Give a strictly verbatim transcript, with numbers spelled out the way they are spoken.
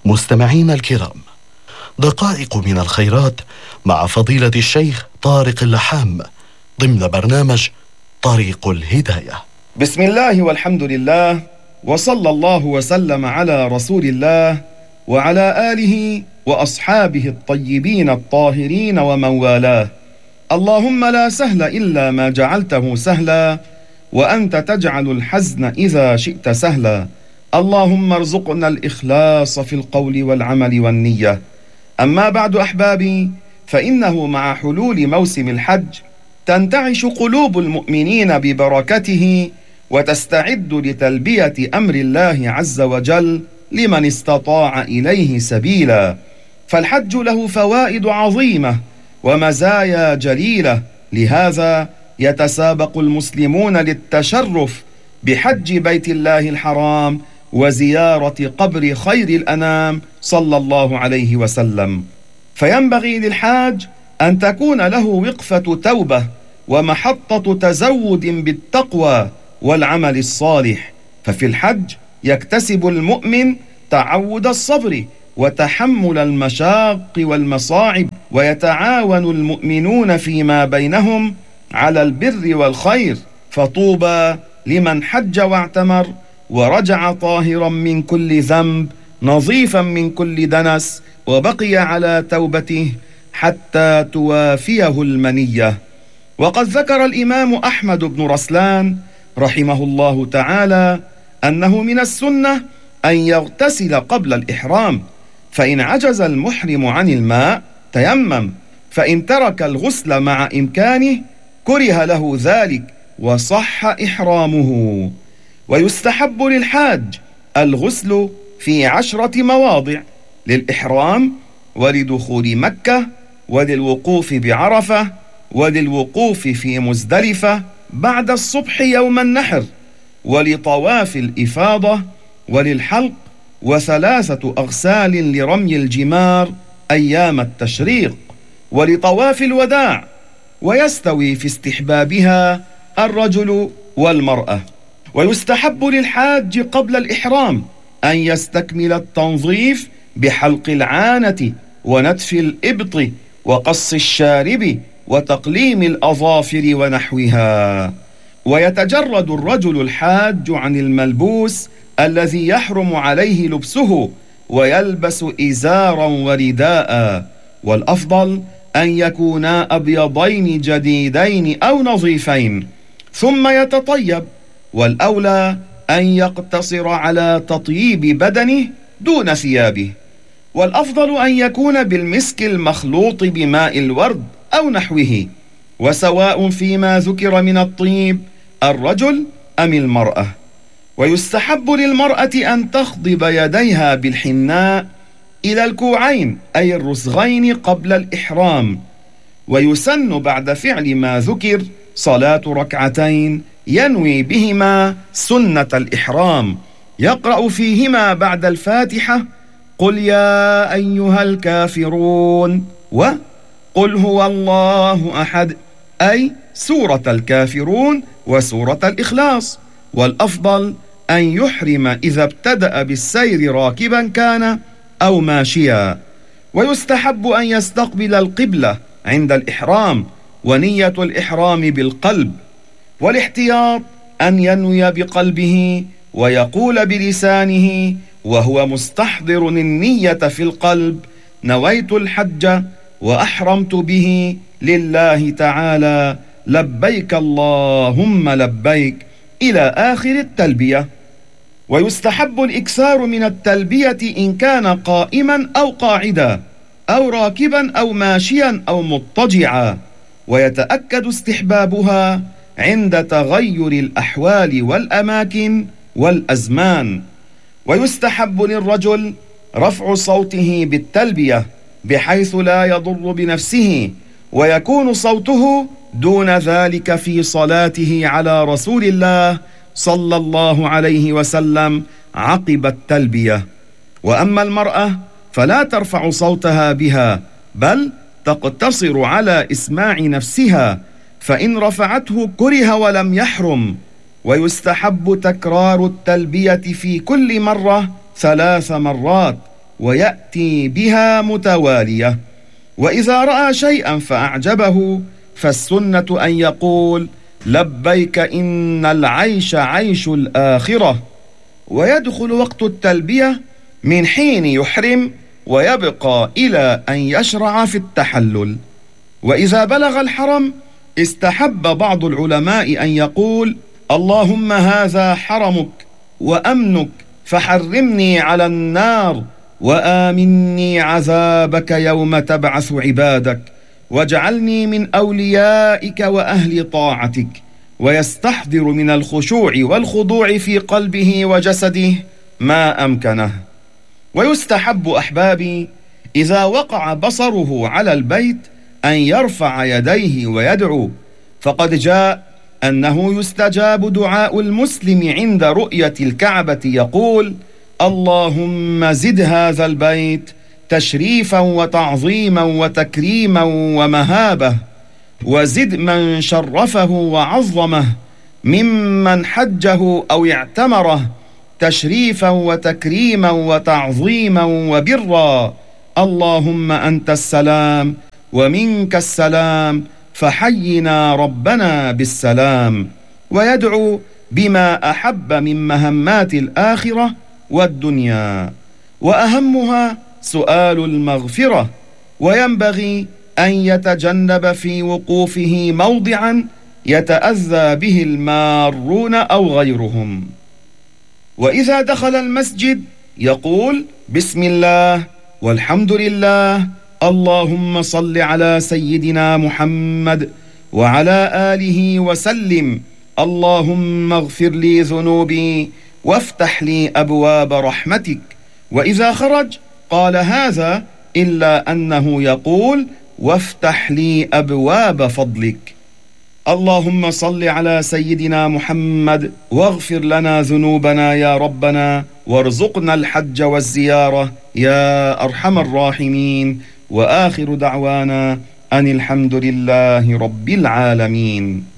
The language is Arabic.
مستمعين الكرام، دقائق من الخيرات مع فضيلة الشيخ طارق اللحام ضمن برنامج طريق الهداية. بسم الله والحمد لله، وصلى الله وسلم على رسول الله وعلى آله وأصحابه الطيبين الطاهرين ومن والاه. اللهم لا سهل إلا ما جعلته سهلا، وأنت تجعل الحزن إذا شئت سهلا. اللهم ارزقنا الإخلاص في القول والعمل والنية. أما بعد أحبابي، فإنه مع حلول موسم الحج تنتعش قلوب المؤمنين ببركته، وتستعد لتلبية أمر الله عز وجل لمن استطاع إليه سبيلا. فالحج له فوائد عظيمة ومزايا جليلة، لهذا يتسابق المسلمون للتشرف بحج بيت الله الحرام وزيارة قبر خير الأنام صلى الله عليه وسلم. فينبغي للحاج أن تكون له وقفة توبة ومحطة تزود بالتقوى والعمل الصالح. ففي الحج يكتسب المؤمن تعود الصبر وتحمل المشاق والمصاعب، ويتعاون المؤمنون فيما بينهم على البر والخير. فطوبى لمن حج واعتمر ورجع طاهرا من كل ذنب نظيفا من كل دنس، وبقي على توبته حتى توافيه المنية. وقد ذكر الإمام أحمد بن رسلان رحمه الله تعالى أنه من السنة أن يغتسل قبل الإحرام، فإن عجز المحرم عن الماء تيمم، فإن ترك الغسل مع إمكانه كره له ذلك وصح إحرامه. ويستحب للحاج الغسل في عشرة مواضع: للإحرام، ولدخول مكة، وللوقوف بعرفة، وللوقوف في مزدلفة بعد الصبح يوم النحر، ولطواف الإفاضة، وللحلق، وثلاثة أغسال لرمي الجمار أيام التشريق، ولطواف الوداع. ويستوي في استحبابها الرجل والمرأة. ويستحب للحاج قبل الإحرام أن يستكمل التنظيف بحلق العانة ونتف الإبط وقص الشارب وتقليم الأظافر ونحوها. ويتجرد الرجل الحاج عن الملبوس الذي يحرم عليه لبسه، ويلبس إزارا ورداء، والأفضل أن يكونا أبيضين جديدين أو نظيفين، ثم يتطيب. والأولى أن يقتصر على تطييب بدنه دون ثيابه، والأفضل أن يكون بالمسك المخلوط بماء الورد أو نحوه، وسواء فيما ذكر من الطيب الرجل أم المرأة. ويستحب للمرأة أن تخضب يديها بالحناء إلى الكوعين أي الرسغين قبل الإحرام. ويسن بعد فعل ما ذكر صلاة ركعتين ينوي بهما سنة الإحرام، يقرأ فيهما بعد الفاتحة قل يا أيها الكافرون وقل هو الله أحد، أي سورة الكافرون وسورة الإخلاص. والأفضل أن يحرم إذا ابتدأ بالسير راكبا كان أو ماشيا. ويستحب أن يستقبل القبلة عند الإحرام، ونية الإحرام بالقلب، والاحتياط أن ينوي بقلبه ويقول بلسانه وهو مستحضر النية في القلب: نويت الحج وأحرمت به لله تعالى، لبيك اللهم لبيك، إلى آخر التلبية. ويستحب الإكثار من التلبية إن كان قائما أو قاعدا أو راكبا أو ماشيا أو مضطجعا، ويتأكد استحبابها عند تغير الأحوال والأماكن والأزمان. ويستحب للرجل رفع صوته بالتلبية بحيث لا يضر بنفسه، ويكون صوته دون ذلك في صلاته على رسول الله صلى الله عليه وسلم عقب التلبية. وأما المرأة فلا ترفع صوتها بها، بل تقتصر على إسماع نفسها، فإن رفعته كره ولم يحرم. ويستحب تكرار التلبية في كل مرة ثلاث مرات، ويأتي بها متوالية. وإذا رأى شيئا فأعجبه فالسنة أن يقول: لبيك إن العيش عيش الآخرة. ويدخل وقت التلبية من حين يحرم ويبقى إلى أن يشرع في التحلل. وإذا بلغ الحرم استحب بعض العلماء أن يقول: اللهم هذا حرمك وأمنك فحرمني على النار وآمني عذابك يوم تبعث عبادك واجعلني من أوليائك وأهل طاعتك. ويستحضر من الخشوع والخضوع في قلبه وجسده ما أمكنه. ويستحب أحبابي إذا وقع بصره على البيت أن يرفع يديه ويدعو، فقد جاء أنه يستجاب دعاء المسلم عند رؤية الكعبة يقول: اللهم زد هذا البيت تشريفا وتعظيما وتكريما ومهابة، وزد من شرفه وعظمه ممن حجه أو اعتمره تشريفا وتكريما وتعظيما وبرا. اللهم أنت السلام ومنك السلام فحينا ربنا بالسلام. ويدعو بما أحب من مهمات الآخرة والدنيا، وأهمها سؤال المغفرة. وينبغي أن يتجنب في وقوفه موضعا يتأذى به المارون أو غيرهم. وإذا دخل المسجد يقول: بسم الله والحمد لله، اللهم صل على سيدنا محمد وعلى آله وسلم، اللهم اغفر لي ذنوبي وافتح لي أبواب رحمتك. وإذا خرج قال هذا، إلا أنه يقول: وافتح لي أبواب فضلك. اللهم صل على سيدنا محمد واغفر لنا ذنوبنا يا ربنا، وارزقنا الحج والزيارة يا أرحم الراحمين. وآخر دعوانا أن الحمد لله رب العالمين.